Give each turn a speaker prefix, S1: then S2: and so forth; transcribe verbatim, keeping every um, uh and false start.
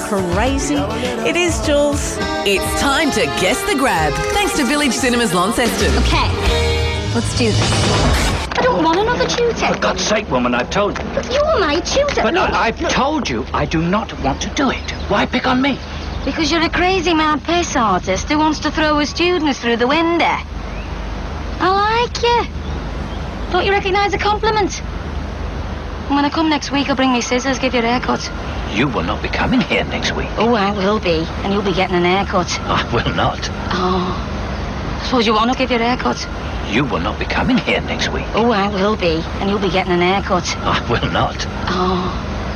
S1: crazy? It is, Jules.
S2: It's time to guess the grab, thanks to Village Cinemas Launceston.
S3: Okay, let's do this. I don't want another tutor.
S4: For God's sake, woman, I've told you.
S3: But you're my tutor.
S4: But
S3: Look,
S4: I, I've
S3: look.
S4: told you I do not want to do it. Why pick on me?
S3: Because you're a crazy mad piss artist who wants to throw his students through the window. I like you. Don't you recognise a compliment? And when I come next week, I'll bring me scissors, give you a haircut.
S4: You will not be coming here next week.
S3: Oh, I will be. And you'll be getting an haircut.
S4: I will not.
S3: Oh. Suppose you want to give you a haircut.
S4: You will not be coming here next week.
S3: Oh, I will be. And you'll be getting an haircut.
S4: I will not.
S3: Oh.